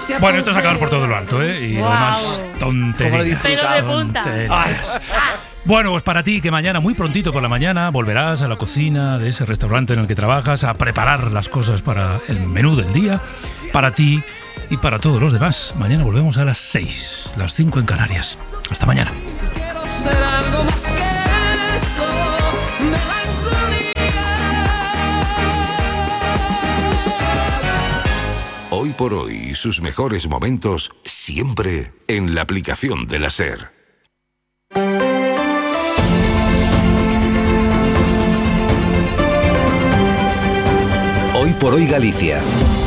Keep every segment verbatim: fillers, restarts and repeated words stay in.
Bueno, esto es acabar por todo lo alto, ¿eh? Y wow. además, tonterías. Pelo de punta. Tonterías. Bueno, pues para ti, que mañana, muy prontito por la mañana, volverás a la cocina de ese restaurante en el que trabajas a preparar las cosas para el menú del día. Para ti y para todos los demás. Mañana volvemos a las seis, las cinco en Canarias. Hasta mañana. Hoy por hoy y sus mejores momentos siempre en la aplicación de la SER. Hoy por hoy Galicia.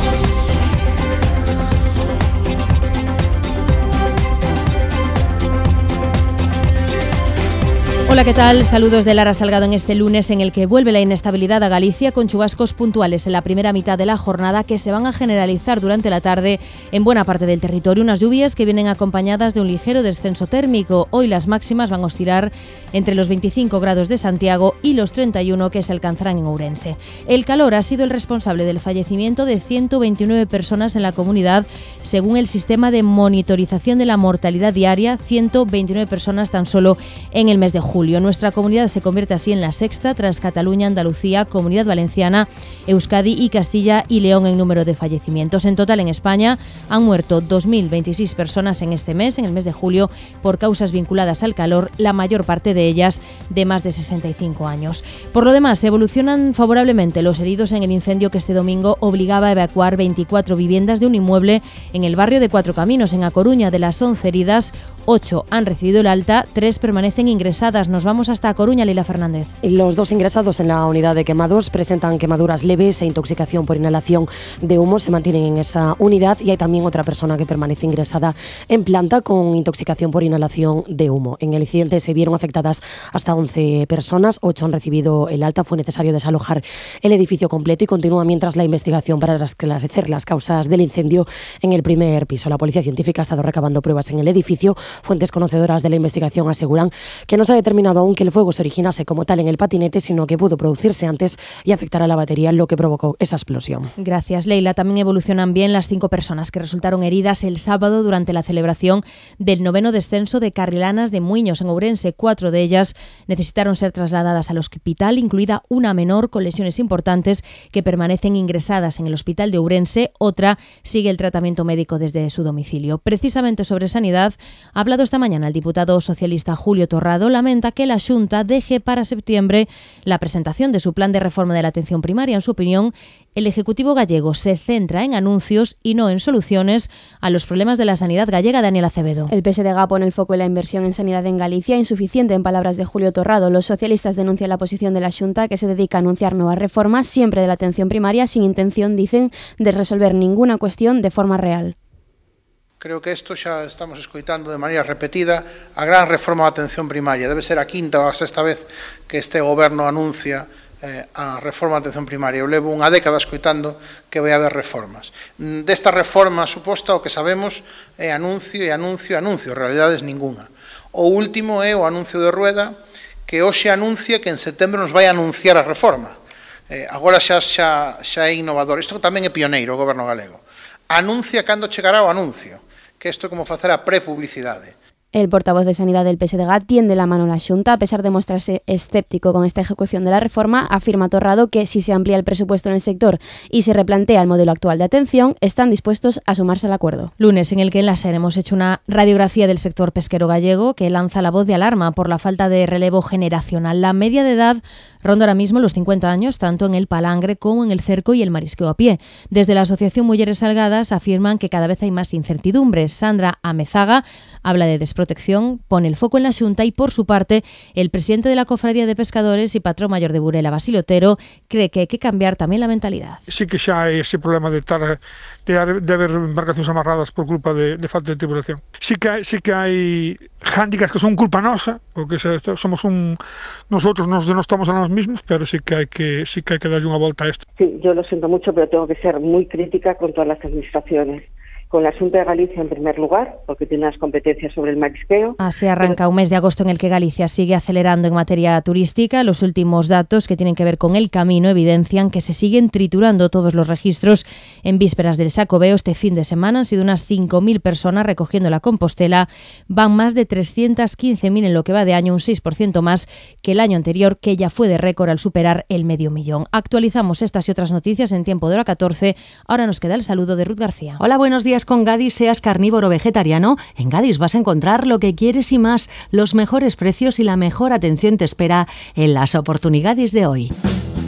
Hola, ¿qué tal? Saludos de Lara Salgado en este lunes en el que vuelve la inestabilidad a Galicia con chubascos puntuales en la primera mitad de la jornada que se van a generalizar durante la tarde en buena parte del territorio. Unas lluvias que vienen acompañadas de un ligero descenso térmico. Hoy las máximas van a oscilar entre los veinticinco grados de Santiago y los treinta y uno que se alcanzarán en Ourense. El calor ha sido el responsable del fallecimiento de ciento veintinueve personas en la comunidad, según el sistema de monitorización de la mortalidad diaria, ciento veintinueve personas tan solo en el mes de julio. Nuestra comunidad se convierte así en la sexta tras Cataluña, Andalucía, Comunidad Valenciana, Euskadi y Castilla y León en número de fallecimientos. En total en España han muerto dos mil veintiséis personas en este mes, en el mes de julio, por causas vinculadas al calor, la mayor parte de ellas de más de sesenta y cinco años. Por lo demás, evolucionan favorablemente los heridos en el incendio que este domingo obligaba a evacuar veinticuatro viviendas de un inmueble en el barrio de Cuatro Caminos, en A Coruña. De las once heridas, ocho han recibido el alta, tres permanecen ingresadas. Nos vamos hasta A Coruña, Lila Fernández. Los dos ingresados en la unidad de quemados presentan quemaduras leves e intoxicación por inhalación de humo. Se mantienen en esa unidad y hay también otra persona que permanece ingresada en planta con intoxicación por inhalación de humo. En el incidente se vieron afectadas hasta once personas, ocho han recibido el alta. Fue necesario desalojar el edificio completo y continúa mientras la investigación para esclarecer las causas del incendio en el primer piso. La policía científica ha estado recabando pruebas en el edificio. Fuentes conocedoras de la investigación aseguran que no se ha determinado aún que el fuego se originase como tal en el patinete, sino que pudo producirse antes y afectar a la batería, lo que provocó esa explosión. Gracias, Leila. También evolucionan bien las cinco personas que resultaron heridas el sábado durante la celebración del noveno descenso de Carrilanas de Muiños en Ourense. Cuatro de ellas necesitaron ser trasladadas al hospital, incluida una menor con lesiones importantes que permanecen ingresadas en el hospital de Ourense. Otra sigue el tratamiento médico desde su domicilio. Precisamente sobre sanidad ha hablado esta mañana el diputado socialista Julio Torrado. Lamenta que la Xunta deje para septiembre la presentación de su plan de reforma de la atención primaria. En su opinión, el Ejecutivo gallego se centra en anuncios y no en soluciones a los problemas de la sanidad gallega. Daniel Acevedo. El P S D G pone el foco en la inversión en sanidad en Galicia, insuficiente en palabras de Julio Torrado. Los socialistas denuncian la posición de la Xunta, que se dedica a anunciar nuevas reformas, siempre de la atención primaria, sin intención, dicen, de resolver ninguna cuestión de forma real. Creo que isto xa estamos escoitando de maneira repetida. A gran reforma da atención primaria debe ser a quinta ou a sexta vez que este goberno anuncia eh, a reforma da atención primaria. Eu levo unha década escoitando que vai haber reformas. Desta reforma suposta o que sabemos é anuncio e anuncio e anuncio, realidades ninguna. O último é o anuncio de Rueda, que hoxe anuncia que en setembro nos vai anunciar a reforma. Eh, agora xa, xa, xa é innovador. Isto tamén é pioneiro o goberno galego. Anuncia cando chegará o anuncio, que isto é como facer a prepublicidade. El portavoz de Sanidad del P S D G tiende la mano a la Xunta. A pesar de mostrarse escéptico con esta ejecución de la reforma, afirma Torrado que si se amplía el presupuesto en el sector y se replantea el modelo actual de atención, están dispuestos a sumarse al acuerdo. Lunes en el que en la SER hemos hecho una radiografía del sector pesquero gallego que lanza la voz de alarma por la falta de relevo generacional. La media de edad ronda ahora mismo los cincuenta años, tanto en el palangre como en el cerco y el marisqueo a pie. Desde la Asociación Mujeres Salgadas afirman que cada vez hay más incertidumbres. Sandra Amezaga habla de desprotección, pone el foco en la Xunta y, por su parte, el presidente de la Cofradía de Pescadores y patrón mayor de Burela, Basilio Otero, cree que hay que cambiar también la mentalidad. Sí que xa hai ese problema de, tar, de, de haber embarcacións amarradas por culpa de, de falta de tripulación. Sí que hai, sí que hai hándicaps que son culpa nosa, porque somos un nosotros nos denostamos a nosotros mismos, pero sí que hay que sí que hay que darle una vuelta a esto. Sí, yo lo siento mucho, pero tengo que ser muy crítica con todas las administraciones. con la Xunta de Galicia en primer lugar, porque tiene las competencias sobre el marisqueo. Así arranca un mes de agosto en el que Galicia sigue acelerando en materia turística. Los últimos datos que tienen que ver con el Camino evidencian que se siguen triturando todos los registros en vísperas del Xacobeo. Este fin de semana han sido unas cinco mil personas recogiendo la Compostela. Van más de trescientas quince mil en lo que va de año, un seis por ciento más que el año anterior, que ya fue de récord al superar el medio millón. Actualizamos estas y otras noticias en tiempo de hora catorce. Ahora nos queda el saludo de Ruth García. Hola, buenos días. Con Gadis, seas carnívoro o vegetariano, en Gadis vas a encontrar lo que quieres y más. Los mejores precios y la mejor atención te espera en las oportunidades de hoy.